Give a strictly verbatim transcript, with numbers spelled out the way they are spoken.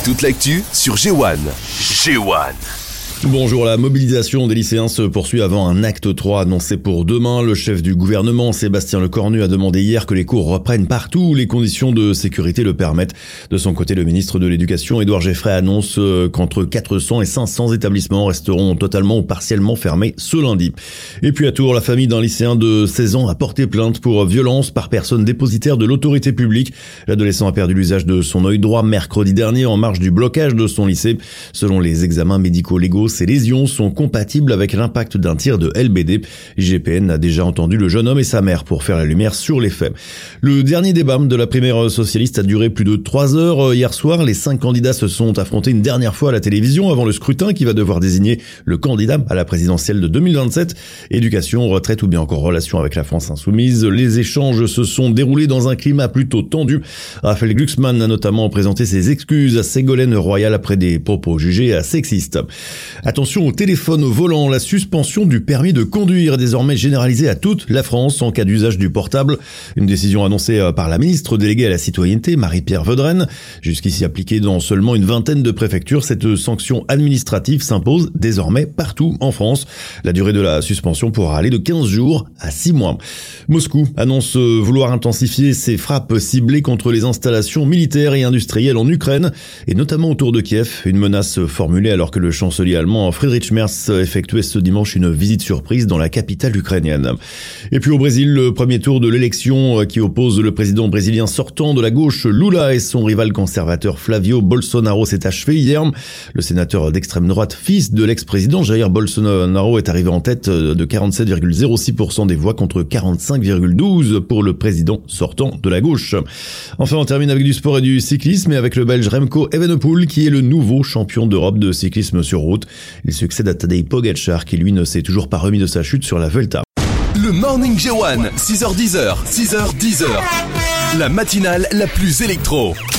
Toute l'actu sur G un. G un. Bonjour, la mobilisation des lycéens se poursuit avant un acte trois annoncé pour demain. Le chef du gouvernement, Sébastien Lecornu, a demandé hier que les cours reprennent partout où les conditions de sécurité le permettent. De son côté, le ministre de l'Éducation, Édouard Geffray, annonce qu'entre quatre cents et cinq cents établissements resteront totalement ou partiellement fermés ce lundi. Et puis à Tours, la famille d'un lycéen de seize ans a porté plainte pour violence par personne dépositaire de l'autorité publique. L'adolescent a perdu l'usage de son œil droit mercredi dernier en marge du blocage de son lycée. Selon les examens médico-légaux, ces lésions sont compatibles avec l'impact d'un tir de L B D. I G P N a déjà entendu le jeune homme et sa mère pour faire la lumière sur les faits. Le dernier débat de la primaire socialiste a duré plus de trois heures. Hier soir, les cinq candidats se sont affrontés une dernière fois à la télévision avant le scrutin qui va devoir désigner le candidat à la présidentielle de deux mille vingt-sept. Éducation, retraite ou bien encore relation avec la France insoumise. Les échanges se sont déroulés dans un climat plutôt tendu. Raphaël Glucksmann a notamment présenté ses excuses à Ségolène Royal après des propos jugés sexistes. Attention au téléphone au volant, la suspension du permis de conduire est désormais généralisée à toute la France en cas d'usage du portable. Une décision annoncée par la ministre déléguée à la citoyenneté, Marie-Pierre Vedrenne. Jusqu'ici appliquée dans seulement une vingtaine de préfectures, cette sanction administrative s'impose désormais partout en France. La durée de la suspension pourra aller de quinze jours à six mois. Moscou annonce vouloir intensifier ses frappes ciblées contre les installations militaires et industrielles en Ukraine, et notamment autour de Kiev. Une menace formulée alors que le chancelier allemand Friedrich Merz effectuait ce dimanche une visite surprise dans la capitale ukrainienne. Et puis au Brésil, le premier tour de l'élection qui oppose le président brésilien sortant de la gauche Lula et son rival conservateur Flavio Bolsonaro s'est achevé hier. Le sénateur d'extrême droite, fils de l'ex-président Jair Bolsonaro, est arrivé en tête de quarante-sept virgule zéro six pour cent des voix contre quarante-cinq virgule douze pour le président sortant de la gauche. Enfin, on termine avec du sport et du cyclisme et avec le Belge Remco Evenepoel qui est le nouveau champion d'Europe de cyclisme sur route. Il succède à Tadej Pogačar qui lui ne s'est toujours pas remis de sa chute sur la Vuelta. Le Morning G un, six heures dix, six heures dix. La matinale la plus électro.